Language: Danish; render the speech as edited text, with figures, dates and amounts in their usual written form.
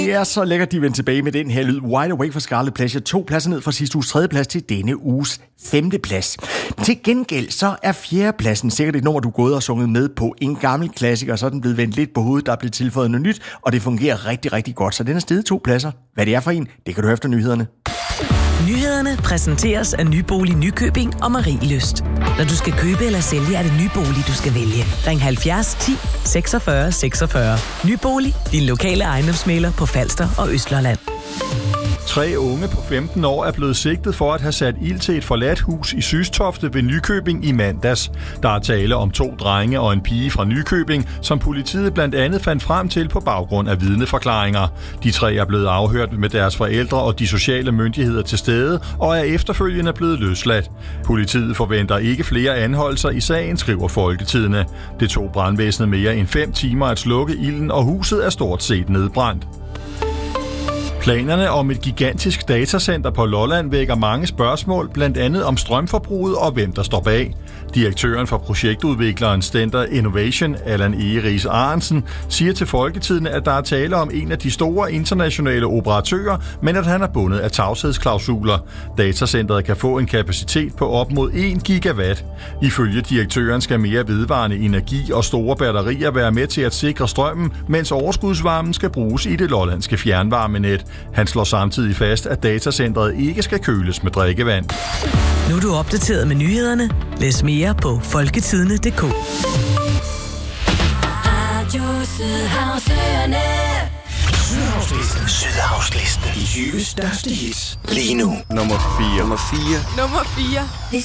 Det er så lækkert, de vendte tilbage med den her lyd. Wide Awake fra Scarlet Pleasure. 2 pladser ned fra sidste uges 3. plads til denne uges 5. plads. Til gengæld så er 4. pladsen sikkert et nummer, du er gået og sunget med på. En gammel klassiker, så er den blevet vendt lidt på hovedet, der er blevet tilføjet noget nyt, og det fungerer rigtig, rigtig godt. Så den er steget 2 pladser. Hvad det er for en, det kan du høre efter nyhederne. Nyhederne præsenteres af Nybolig Nykøbing og Marie Lyst. Når du skal købe eller sælge, er det Nybolig, du skal vælge. Ring 70 10 46 46. Nybolig, din lokale ejendomsmægler på Falster og Østlolland. 3 unge på 15 år er blevet sigtet for at have sat ild til et forladt hus i Systofte ved Nykøbing i mandags. Der er tale om 2 drenge og en pige fra Nykøbing, som politiet blandt andet fandt frem til på baggrund af vidneforklaringer. De 3 er blevet afhørt med deres forældre og de sociale myndigheder til stede, og er efterfølgende blevet løsladt. Politiet forventer ikke flere anholdelser i sagen, skriver Folketidende. Det tog brandvæsenet mere end 5 timer at slukke ilden, og huset er stort set nedbrændt. Planerne om et gigantisk datacenter på Lolland vækker mange spørgsmål, blandt andet om strømforbruget og hvem der står bag. Direktøren for projektudvikleren Stender Innovation, Allan Egeris Arensen, siger til Folketidende, at der er tale om en af de store internationale operatører, men at han er bundet af tavshedsklausuler. Datacenteret kan få en kapacitet på op mod 1 gigawatt. Ifølge direktøren skal mere vedvarende energi og store batterier være med til at sikre strømmen, mens overskudsvarmen skal bruges i det lollandske fjernvarmenet. Han slår samtidig fast, at datacentret ikke skal køles med drikkevand. Nu er du opdateret med nyhederne. Læs mere på folketidende.dk. Sydhavslisten. De 20 største hits. Lige nu. Nummer 4. Nummer 4.